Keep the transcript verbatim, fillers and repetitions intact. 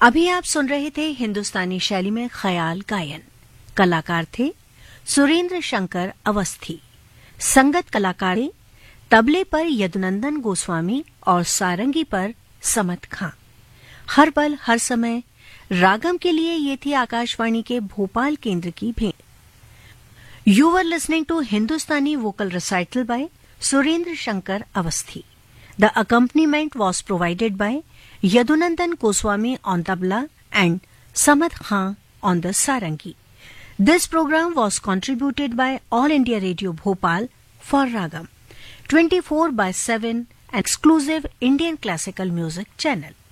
अभी आप सुन रहे थे हिंदुस्तानी शैली में ख्याल गायन। कलाकार थे सुरेंद्र शंकर अवस्थी। संगत कलाकार तबले पर यदुनंदन गोस्वामी और सारंगी पर समत खां। हर पल हर समय रागम के लिए ये थी आकाशवाणी के भोपाल केंद्र की भेंट। You were listening to Hindustani vocal recital bye Surendra Shankar Awasthi. The accompaniment was provided by Yadunandan Goswami on tabla and Samad Khan on the sarangi. This program was contributed by All India Radio Bhopal for Ragam, twenty-four by seven, an exclusive Indian classical music channel.